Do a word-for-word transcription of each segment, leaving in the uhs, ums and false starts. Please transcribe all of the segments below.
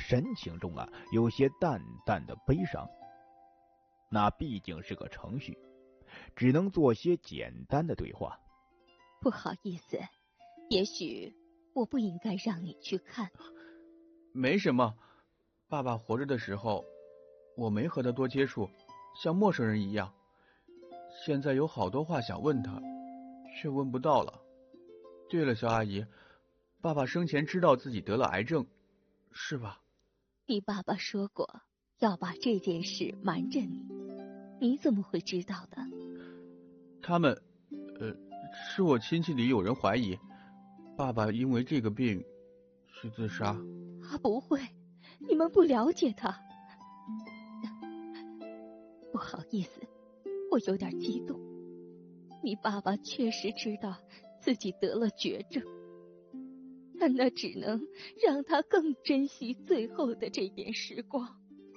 神情中啊有些淡淡的悲伤。那毕竟是个程序，只能做些简单的对话。 不好意思，也许我不应该让你去看。 没什么，爸爸活着的时候，我没和他多接触，像陌生人一样。现在有好多话想问他，却问不到了。对了，肖阿姨，爸爸生前知道自己得了癌症，是吧？ 你爸爸说过要把这件事瞒着你，你怎么会知道的？ 他们，呃，是我亲戚里有人怀疑，爸爸因为这个病去自杀。 啊，不会，你们不了解他。不好意思，我有点激动。你爸爸确实知道自己得了绝症，但那只能让他更珍惜最后的这点时光。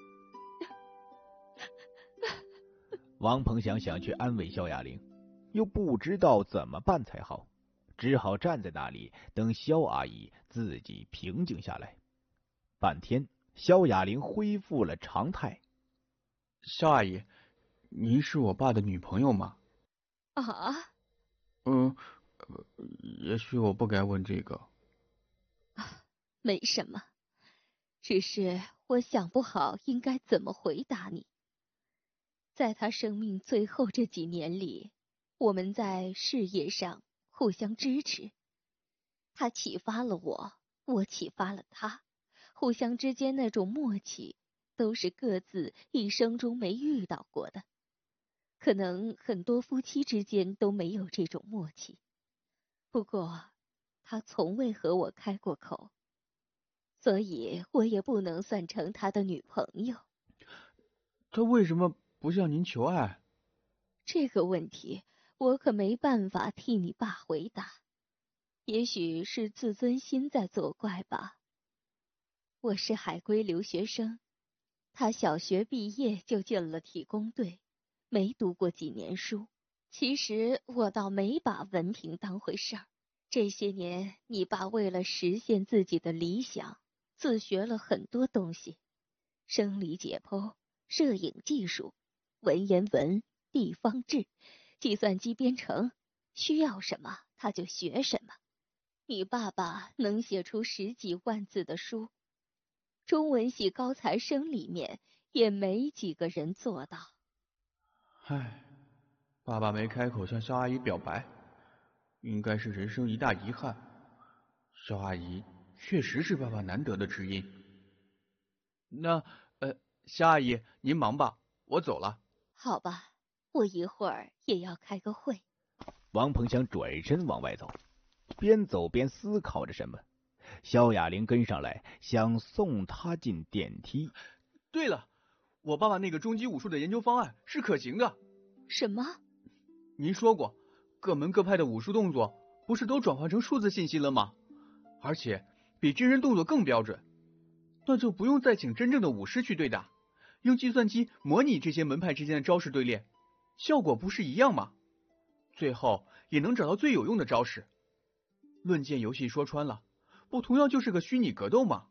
王鹏想想去安慰肖亚玲，又不知道怎么办才好，只好站在那里等肖阿姨自己平静下来。半天，肖亚玲恢复了常态。 肖阿姨，您是我爸的女朋友吗？ 啊？ 嗯，也许我不该问这个。 啊，没什么，只是我想不好应该怎么回答你。在他生命最后这几年里，我们在事业上互相支持，他启发了我，我启发了他，互相之间那种默契都是各自一生中没遇到过的。可能很多夫妻之间都没有这种默契，不过他从未和我开过口，所以我也不能算成他的女朋友。 他为什么不向您求爱？ 这个问题我可没办法替你爸回答，也许是自尊心在作怪吧。我是海归留学生，他小学毕业就进了体工队，没读过几年书。其实我倒没把文凭当回事儿。这些年，你爸为了实现自己的理想，自学了很多东西，生理解剖、摄影技术、文言文、地方志、计算机编程，需要什么他就学什么。你爸爸能写出十几万字的书，中文系高材生里面也没几个人做到。 唉，爸爸没开口向肖阿姨表白，应该是人生一大遗憾。肖阿姨确实是爸爸难得的知音。那，呃，肖阿姨您忙吧，我走了。 好吧，我一会儿也要开个会。 王鹏想转身往外走，边走边思考着什么。肖亚玲跟上来，想送他进电梯。 对了，我爸爸那个终极武术的研究方案是可行的。 什么？ 您说过，各门各派的武术动作不是都转换成数字信息了吗？而且比真人动作更标准，那就不用再请真正的武师去对打，用计算机模拟这些门派之间的招式对练，效果不是一样吗？最后也能找到最有用的招式。论剑游戏说穿了，不同样就是个虚拟格斗吗？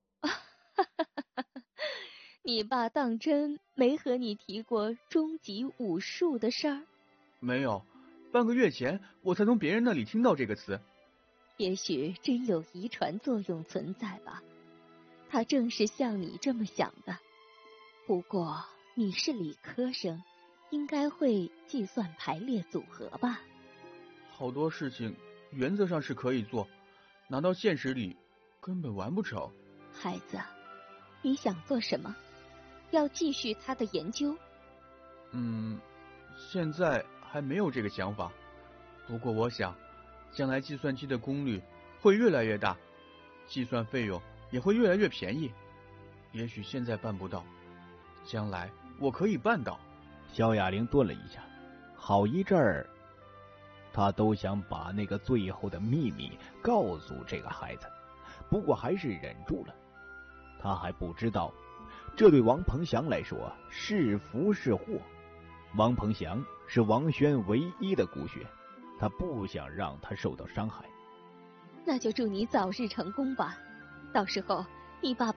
你爸当真没和你提过终极武术的事儿？ 没有，半个月前我才从别人那里听到这个词。 也许真有遗传作用存在吧，他正是像你这么想的。不过你是理科生，应该会计算排列组合吧？ 好多事情原则上是可以做，拿到现实里根本完不成。 孩子，你想做什么？要继续他的研究？ 嗯，现在还没有这个想法。不过我想，将来计算机的功率会越来越大，计算费用也会越来越便宜。也许现在办不到，将来我可以办到。 肖亚玲顿了一下，好一阵儿，他都想把那个最后的秘密告诉这个孩子，不过还是忍住了。他还不知道，这对王鹏翔来说是福是祸。王鹏翔是王轩唯一的骨血，他不想让他受到伤害。 那就祝你早日成功吧，到时候你爸爸